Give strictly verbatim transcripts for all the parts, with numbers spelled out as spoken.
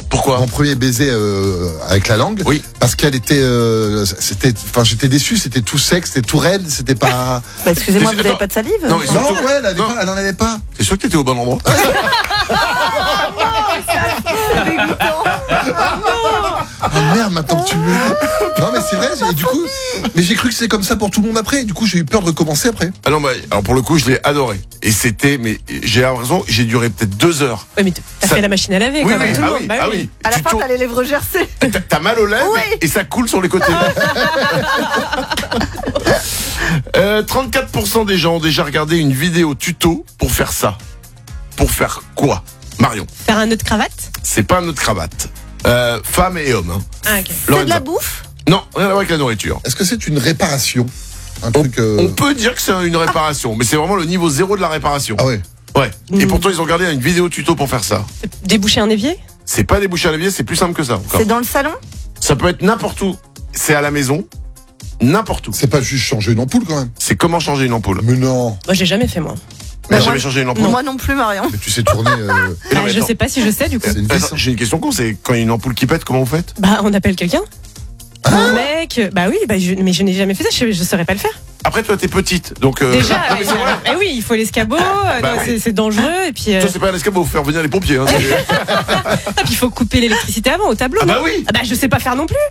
Pourquoi ? Mon premier baiser euh, avec la langue. Oui. Parce qu'elle était, euh, c'était, enfin, j'étais déçu. C'était tout sec, c'était tout raide, c'était pas. Bah, excusez-moi, vous Attends. n'avez pas de salive ? Non, mais Non, surtout- ouais, elle, avait non. pas, elle en avait pas. T'es sûr que t'étais au bon endroit ? Ah merde, maintenant que tu me. Non, mais c'est vrai. Et du coup, mais j'ai cru que c'était comme ça pour tout le monde après. Du coup, j'ai eu peur de recommencer après. Ah non, bah, alors pour le coup, je l'ai adoré. Et c'était, mais j'ai l'impression, j'ai duré peut-être deux heures. Ouais, mais t'as Ça- fait la machine à laver, Oui, comme oui, tout le ah monde. oui, Bah ah oui. oui. À la Tu fin, tournes- t'as les lèvres gercées. T'as- T'as mal aux lèvres Oui. et ça coule sur les côtés. euh, trente-quatre pour cent des gens ont déjà regardé une vidéo tuto pour faire ça. Pour faire quoi ? Marion, Faire un nœud de cravate. c'est pas notre cravate. Euh, femme et homme. Hein. Ah, ok. C'est de Lorenza. la bouffe ? Non, rien à voir avec la nourriture. Est-ce que c'est une réparation? Un On, truc. euh, on peut dire que c'est une réparation, mais c'est vraiment le niveau zéro de la réparation. Ah ouais. Ouais. Et Mm. pourtant, ils ont regardé une vidéo tuto pour faire ça. Déboucher un évier. C'est pas déboucher à l'évier, c'est plus simple que ça. encore. C'est dans le salon ? Ça peut être n'importe où. C'est à la maison, n'importe où. C'est pas juste changer une ampoule quand même. C'est comment changer une ampoule. Mais non. Moi, j'ai jamais fait, moi. T'as Bah, jamais moi- changé une ampoule. Moi non plus, Marion. Mais tu sais tourner. Euh, Et non, Bah, mais je attends. sais pas si je sais, du coup. c'est une vis. Attends, j'ai une question con, c'est quand il y a une ampoule qui pète, comment vous faites ? Bah, on appelle quelqu'un. Un mec. Bah oui, bah, je- mais je n'ai jamais fait ça, je, je saurais pas le faire. Après, toi, t'es petite, donc. euh, Déjà, non, mais c'est vrai. eh oui, il faut l'escabeau, euh, Bah non, oui. c'est- c'est dangereux, et puis, euh, Toi, c'est pas un escabeau, faut faire venir les pompiers. Hein, c'est- ah, puis il faut couper l'électricité avant au tableau. ah non bah oui. Ah bah, je sais pas faire non plus.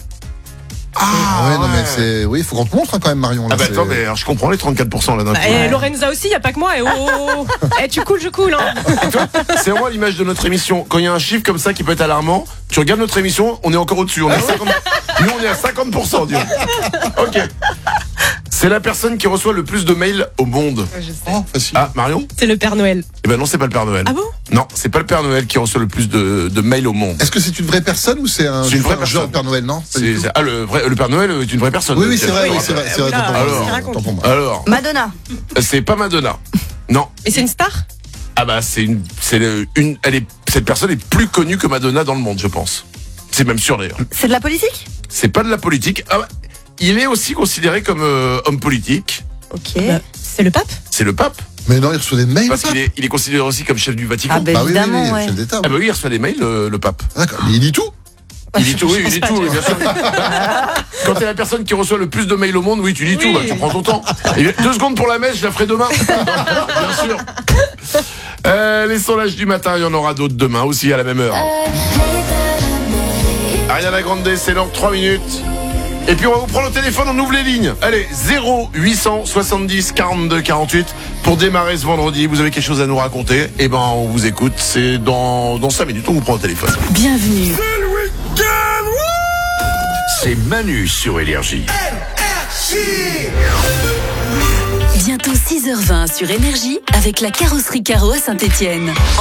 Ah ouais, non mais c'est. Oui, il faut qu'on te montre hein, quand même, Marion. Là, Ah bah c'est- attends, mais alors, je comprends les trente-quatre pour cent là d'un Bah, coup. et Lorenza aussi, y a pas que moi. Et oh, oh, oh. Eh, tu coules, je coule. Hein. C'est vraiment l'image de notre émission. Quand il y a un chiffre comme ça qui peut être alarmant, tu regardes notre émission, on est encore au-dessus. On est à cinquante... Nous, on est à cinquante pour cent, disons. Ok. C'est la personne qui reçoit le plus de mails au monde. Oh, facile. Ah, Marion ? C'est le Père Noël. Eh ben non, c'est pas le Père Noël. Ah bon ? Non, c'est pas le Père Noël qui reçoit le plus de, de mails au monde. Est-ce que c'est une vraie personne ou c'est un, C'est une vraie un jeu personne. Père Noël, non Pas du C'est, tout. c'est- ah, le, vrai, le Père Noël est une vraie personne. Oui, oui, c'est vrai, Oui, oui, c'est vrai, c'est vrai. Oula, Tant pour alors, moi, qu'est-ce qu'il tant pour moi. Alors, Madonna. c'est pas Madonna. Non. Et c'est une star ? Ah bah c'est une, c'est le- une, elle est, cette personne est plus connue que Madonna dans le monde, je pense. C'est même sûr d'ailleurs. C'est de la politique ? C'est pas de la politique. Ah, bah, il est aussi considéré comme euh, homme politique. Ok. Bah, c'est le pape ? C'est le pape, Mais non, il reçoit des mails. parce le qu'il est, il est considéré aussi comme chef du Vatican. Ah ben pape. Bah oui, oui, évidemment, oui, ouais. chef d'État. Ah bah oui, il reçoit des mails, le, le pape. D'accord, mais il dit tout. Il dit tout, oui, il pense dit pas, tout, tu oui, vois. bien sûr. Quand t'es la personne qui reçoit le plus de mails au monde, oui, tu dis tout, Oui. bah, tu prends ton temps. Et deux secondes pour la messe, je la ferai demain. Bien sûr. Euh, les sondages du matin, il y en aura d'autres demain aussi à la même heure. Ariana Grande, c'est l'heure, trois minutes. Et puis on va vous prendre au téléphone, on ouvre les lignes. Allez, zéro huit cent soixante-dix quarante-deux quarante-huit pour démarrer ce vendredi. Vous avez quelque chose à nous raconter? Eh ben, on vous écoute. C'est dans, dans cinq minutes, on vous prend au téléphone. Bienvenue. C'est Manu sur Énergie. Bientôt six heures vingt sur Énergie avec la carrosserie Caro à Saint-Étienne.